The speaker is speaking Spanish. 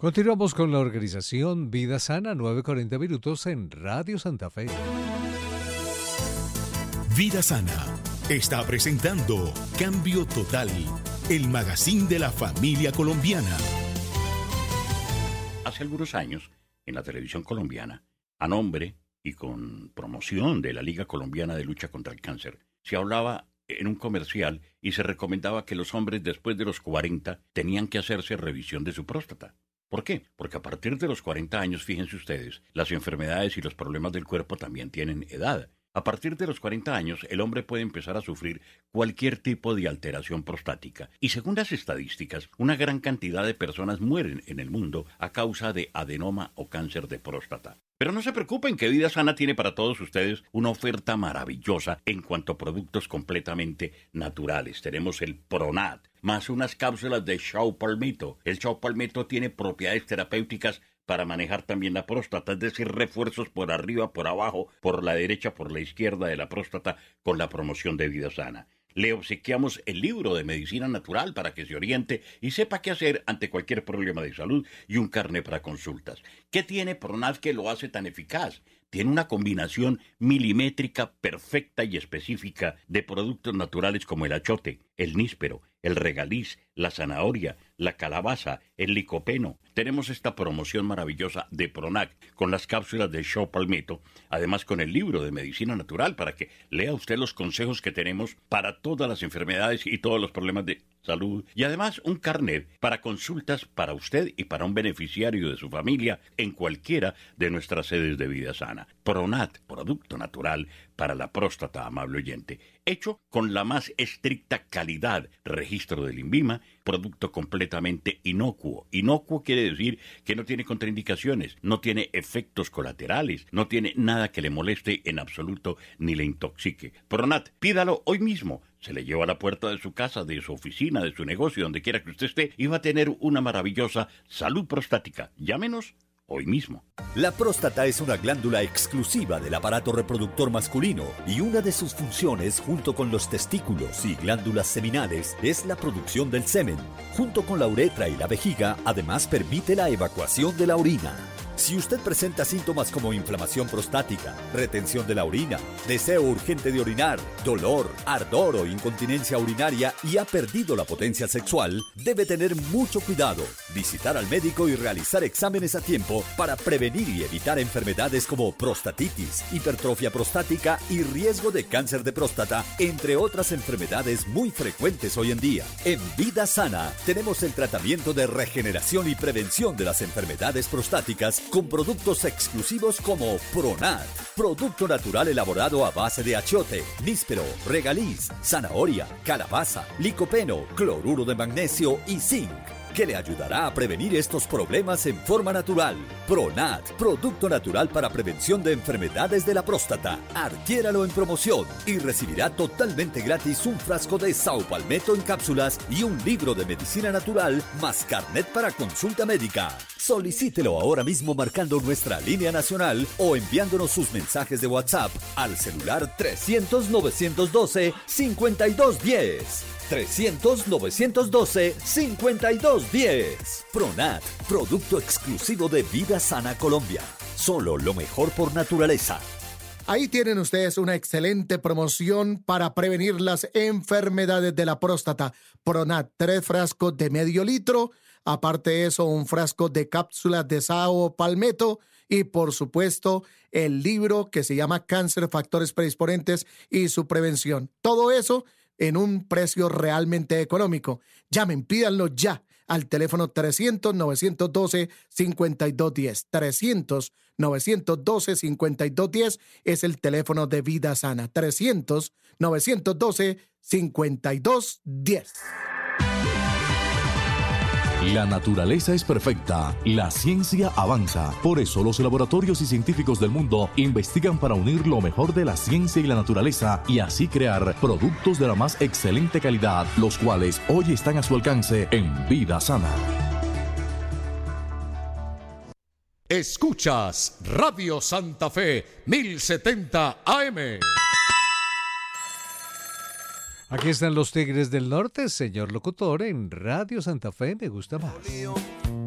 Continuamos con la organización Vida Sana, 9:40 minutos en Radio Santa Fe. Vida Sana está presentando Cambio Total, el magazine de la familia colombiana. Hace algunos años, en la televisión colombiana, a nombre y con promoción de la Liga Colombiana de Lucha contra el Cáncer, se hablaba en un comercial y se recomendaba que los hombres después de los 40 tenían que hacerse revisión de su próstata. ¿Por qué? Porque a partir de los 40 años, fíjense ustedes, las enfermedades y los problemas del cuerpo también tienen edad. A partir de los 40 años, el hombre puede empezar a sufrir cualquier tipo de alteración prostática. Y según las estadísticas, una gran cantidad de personas mueren en el mundo a causa de adenoma o cáncer de próstata. Pero no se preocupen, que Vida Sana tiene para todos ustedes una oferta maravillosa en cuanto a productos completamente naturales. Tenemos el Pronat, más unas cápsulas de Shao Palmetto. El Shao Palmetto tiene propiedades terapéuticas para manejar también la próstata, es decir, refuerzos por arriba, por abajo, por la derecha, por la izquierda de la próstata, con la promoción de Vida Sana. Le obsequiamos el libro de medicina natural para que se oriente y sepa qué hacer ante cualquier problema de salud y un carnet para consultas. ¿Qué tiene Pronat que lo hace tan eficaz? Tiene una combinación milimétrica perfecta y específica de productos naturales como el achote, el níspero, el regaliz, la zanahoria, la calabaza, el licopeno. Tenemos esta promoción maravillosa de Pronac con las cápsulas de Shao Palmetto, además con el libro de medicina natural para que lea usted los consejos que tenemos para todas las enfermedades y todos los problemas de salud, y además un carnet para consultas para usted y para un beneficiario de su familia en cualquiera de nuestras sedes de Vida Sana. Pronat, producto natural para la próstata, amable oyente, hecho con la más estricta calidad, registro del INVIMA, producto completamente inocuo. Inocuo quiere decir que no tiene contraindicaciones, no tiene efectos colaterales, no tiene nada que le moleste en absoluto ni le intoxique. Pronat, pídalo hoy mismo. Se le lleva a la puerta de su casa, de su oficina, de su negocio, donde quiera que usted esté, y va a tener una maravillosa salud prostática. Llámenos hoy mismo. La próstata es una glándula exclusiva del aparato reproductor masculino y una de sus funciones, junto con los testículos y glándulas seminales, es la producción del semen. Junto con la uretra y la vejiga, además permite la evacuación de la orina. Si usted presenta síntomas como inflamación prostática, retención de la orina, deseo urgente de orinar, dolor, ardor o incontinencia urinaria y ha perdido la potencia sexual, debe tener mucho cuidado, visitar al médico y realizar exámenes a tiempo para prevenir y evitar enfermedades como prostatitis, hipertrofia prostática y riesgo de cáncer de próstata, entre otras enfermedades muy frecuentes hoy en día. En Vida Sana tenemos el tratamiento de regeneración y prevención de las enfermedades prostáticas con productos exclusivos como Pronat, producto natural elaborado a base de achiote, níspero, regaliz, zanahoria, calabaza, licopeno, cloruro de magnesio y zinc, que le ayudará a prevenir estos problemas en forma natural. Pronat, producto natural para prevención de enfermedades de la próstata. Adquiéralo en promoción y recibirá totalmente gratis un frasco de Shao Palmetto en cápsulas y un libro de medicina natural más carnet para consulta médica. Solicítelo ahora mismo marcando nuestra línea nacional o enviándonos sus mensajes de WhatsApp al celular 300-912-5210. 300-912-5210. Pronat, producto exclusivo de Vida Sana Colombia. Solo lo mejor por naturaleza. Ahí tienen ustedes una excelente promoción para prevenir las enfermedades de la próstata. Pronat, 3 frascos de medio litro. Aparte de eso, un frasco de cápsulas de Shao Palmetto y, por supuesto, el libro que se llama Cáncer, Factores Predisponentes y su Prevención. Todo eso en un precio realmente económico. Llamen, pídanlo ya al teléfono 300-912-5210. 300-912-5210 es el teléfono de Vida Sana. 300-912-5210. La naturaleza es perfecta, la ciencia avanza. Por eso los laboratorios y científicos del mundo investigan para unir lo mejor de la ciencia y la naturaleza y así crear productos de la más excelente calidad, los cuales hoy están a su alcance en Vida Sana. Escuchas Radio Santa Fe 1070 AM. Aquí están los Tigres del Norte, señor locutor, en Radio Santa Fe, me gusta más.